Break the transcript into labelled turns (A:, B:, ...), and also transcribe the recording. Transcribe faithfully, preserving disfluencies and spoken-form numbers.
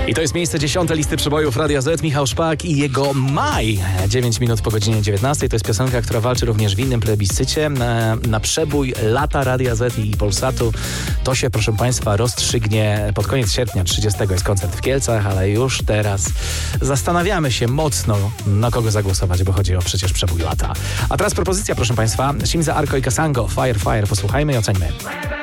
A: I to jest miejsce dziesiąte listy przebojów Radia Z. Michał Szpak i jego Maj. dziewięć minut po godzinie dziewiętnastej. To jest piosenka, która walczy również w innym plebiscycie. Na, na przebój lata Radia Z i Polsatu. To się, proszę Państwa, rozstrzygnie pod koniec sierpnia. trzydziestego jest koncert w Kielcach, ale już teraz zastanawiamy się mocno, na kogo zagłosować, bo chodzi o przecież przebój lata. A teraz propozycja, proszę Państwa. Shimza, Arko i Kasango. Fire, Fire. Posłuchajmy i oceńmy.